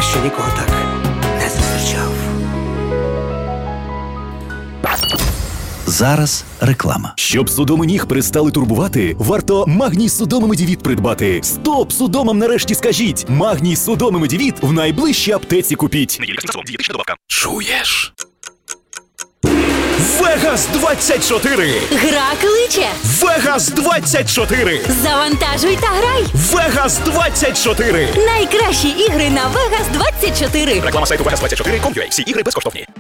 ще нікого так не зустрічав. Зараз реклама. Щоб судоми ніг перестали турбувати, варто Магній Судоми Медівіт придбати. Стоп судомам нарешті скажіть! Магній Судоми Медівіт в найближчій аптеці купіть. Дієтична добавка. Чуєш? Вегас 24! Гра кличе. Вегас 24! Завантажуй та грай. Вегас 24! Найкращі ігри на Vegas 24. Реклама сайту Vegas24.com.ua. Всі ігри безкоштовні.